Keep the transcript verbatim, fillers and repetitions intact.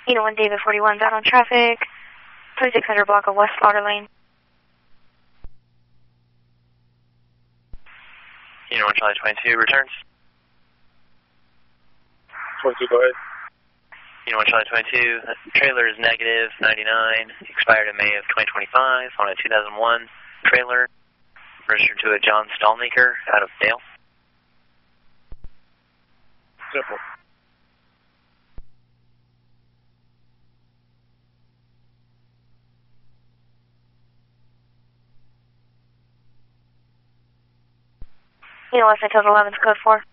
You know, one David forty-one's out on traffic, twenty-six hundred block of West Slaughter Lane. You know, one Charlie twenty-two returns. twenty-two, go ahead. You know, one Charlie twenty-two, trailer is negative ninety-nine, expired in May of twenty twenty-five on a two thousand one trailer, registered to a John Stallmaker out of Dale. Simple. You know, West Side eleven's code four.